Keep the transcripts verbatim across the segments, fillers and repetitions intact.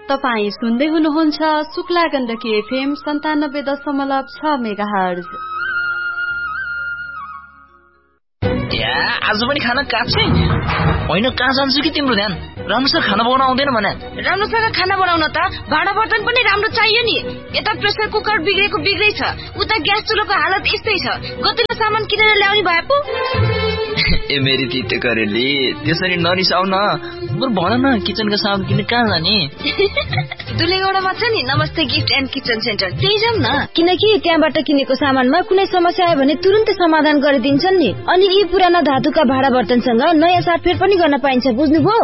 तपाई सुन्दै हुनुहुन्छ शुक्ला गण्डकी एफएम सन्तानब्बे दशमलव छ मेगाहर्ज। आज पनि खाना काट्छै होइन, कहाँ जान्छु कि तिम्रो ध्यान? राम्रोसँग खाना बनाउन आउँदैन भने? राम्रोसँग खाना बनाउन त भाँडा बर्तन पनि राम्रो चाहियो नि। यता प्रेसर कुकर बिग्रेको बिग्रै छ, उता ग्यास चुलोको हालत यस्तै छ। गतिलो सामान किनेर ल्याउने भए पो। ए मेरी तिते करेली, त्यसरी नरिसाउ न। बरु भन न, किचनका सामान किन्ने कहाँ जाने? दुलेगौडामा छ नि नमस्ते गिफ्ट एन्ड किचन सेन्टर, त्यही जाउँ न। किनकि त्यहाँबाट किनेको सामानमा कुनै समस्या आयो भने तुरुन्तै समाधान गरिदिन्छन् नि। अनि यी पुराना धातुका भाँडा बर्तनसँग नयाँ साटफेर पनि गर्न पाइन्छ, बुझ्नुभयो?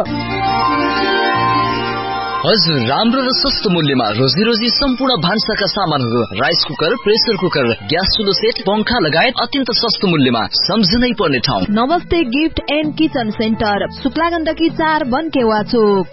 हजुर, राम्रो र सस्तो मूल्यमा रोजी रोजी सम्पूर्ण भान्साका सामानहरू, rice cooker, pressure cooker, gas चुलो set, पंखा लगायत अत्यन्त सस्तो मूल्यमा सम्झनै पर्ने ठाउँ नमस्ते gift and kitchen centre, Shukla Gandaki चार, बनकेवा चोक।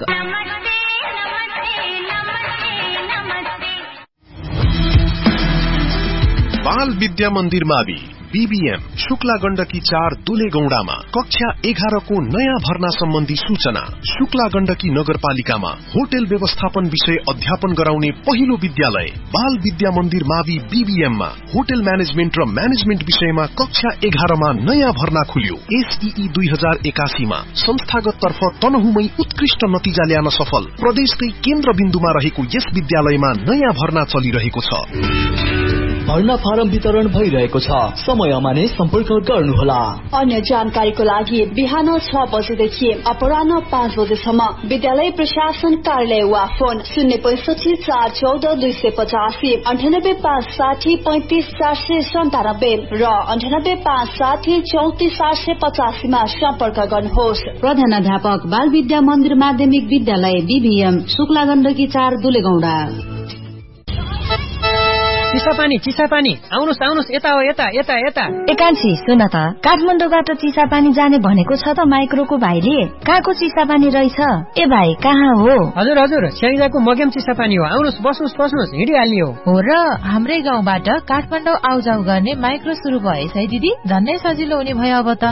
बाल विद्या मन्दिर मावि बीबीएम शुक्ला गण्डकी चार दुलेगौडामा कक्षा एघारको नयाँ भर्ना सम्बन्धी सूचना। शुक्ला गण्डकी नगरपालिकामा होटल व्यवस्थापन विषय अध्यापन गराउने पहिलो विद्यालय बाल विद्या मन्दिर मावि बीबीएममा होटल म्यानेजमेन्ट र म्यानेजमेन्ट विषयमा कक्षा एघारमा नयाँ भर्ना खुल्यो। एसईई दुई हजार एकासीमा संस्थागत तर्फ तनहुमै उत्कृष्ट नतिजा ल्याउन सफल प्रदेशकै केन्द्र बिन्दुमा रहेको यस विद्यालयमा नयाँ भर्ना चलिरहेको छ। भर्ना फारम वितरण भइरहेको छ, समयमा नै सम्पर्क गर्नुहोला। अन्य जानकारीको लागि बिहान छ बजेदेखि अपराह्न पाँच बजेसम्म विद्यालय प्रशासन कार्यालय वा फोन शून्य पैसठी चार चौध दुई सय पचासी, अन्ठानब्बे पाँच साठी पैंतिस चार सय सन्तानब्बे र अन्ठानब्बे पाँच साठी चौतिस चार सय पचासीमा सम्पर्क गर्नुहोस्। प्रधानाध्यापक बाल विद्या मन्दिर माध्यमिक विद्यालय बीबीएम शुक्ला गण्डकी चार दुलेगौडा। चिसापानी चिसापानी, आउनुहोस् आउनुहोस्, यता हो, यता यता यता। एकान्छी सुन त, काठमाडौँबाट चिसापानी जाने भनेको छ त माइक्रोको भाइले। कहाँको चिसापानी रहेछ? ए भाइ कहाँ हो? हजुर हजुर, स्याङ्जाको मगेम चिसापानी हो। आउनुहोस्, बस्नुहोस् बस्नुहोस्, हिँडिहाल्ने हो। हो र, हाम्रै गाउँबाट काठमाडौँ आउजाउ गर्ने माइक्रो सुरु भएछ है दिदी, झन्नै सजिलो हुने भयो अब त।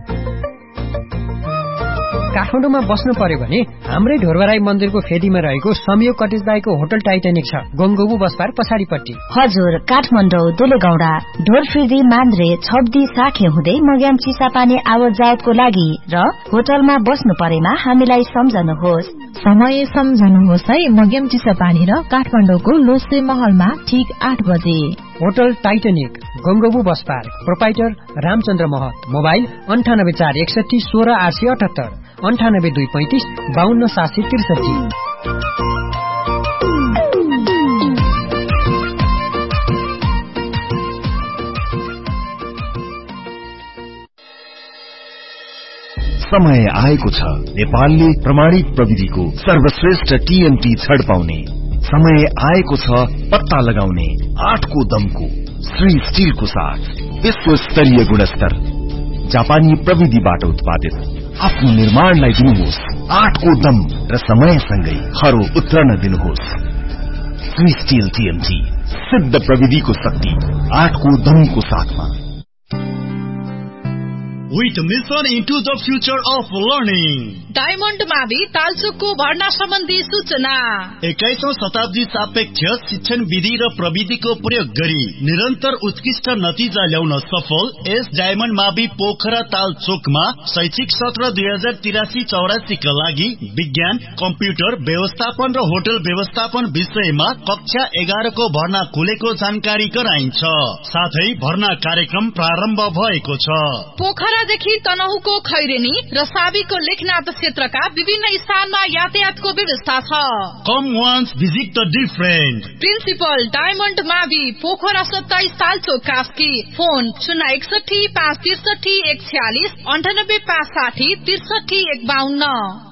काठमाडौँमा बस्नु पर्यो भने हाम्रै ढोरबराई मन्दिरको फेदीमा रहेको संयोग कटेज दाईको होटल टाइटानिक छ, गंगोबु बसपार पछाडिपट्टि। हजुर, काठमाडौँ दुलेगौडा ढोरफिर्दी मान्द्रे छब्दी साखे हुँदै मग्याम चिसापानी आवत जावतको लागि र होटलमा बस्नु परेमा हामीलाई सम्झनुहोस्। समय सम्झनुहोस् है, मग्याम चिसापानी र काठमाडौँको लोसे महलमा ठीक आठ बजे। Hotel Titanic, गंगोबु bus park, proprietor Ramchandra महत। मोबाइल अन्ठानब्बे चार एकसठी सोह्र आठ सय अठहत्तर, अन्ठानब्बे दुई पैंतिस बाहन्न सात सय त्रिसठी। समय आएको छ नेपालले प्रमाणित प्रविधिको सर्वश्रेष्ठ टीएमटी छड पाउने। समय आएको छ पत्ता लगाउने आठको दमको श्री स्टीलको साथ विश्व स्तरीय गुणस्तर जापानी प्रविधिबाट उत्पादित आफ्नो निर्माणलाई दिनुहोस् आठको दम र समयसँगै खरो उत्रन दिनुहोस्। श्री स्टील टीएमटी, सिद्ध प्रविधिको शक्ति आठको दमको साथमा। With mission into the future of learning. Diamond मावि तालचोकको भर्ना सम्बन्धी सूचना। एक्काइसौं शताब्दी सापेक्ष शिक्षण विधि र प्रविधिको प्रयोग गरी निरन्तर उत्कृष्ट नतिजा ल्याउन सफल एस डायमन्ड मावि पोखरा तालचोकमा शैक्षिक सत्र दुई हजार तिरासी चौरासी का लागि विज्ञान, कम्प्युटर व्यवस्थापन र होटल व्यवस्थापन विषयमा कक्षा एघार को भर्ना खुलेको जानकारी गराइन्छ। साथै भर्ना कार्यक्रम प्रारम्भ भएको छ। पोखरादेखि तनहुको खैरेनी र साबीको लेखनाथ क्षेत्रका विभिन्न स्थानमा यातायातको व्यवस्था छ। कम once visit the different. Principal diamond मावि पोखरा सत्ताइस तालचोक कास्की। फोन शून्य एकसठी पाँच त्रिसठी एक छ्यालिस अन्ठानब्बे पाँच साठी त्रिसठी एक बाहन्न।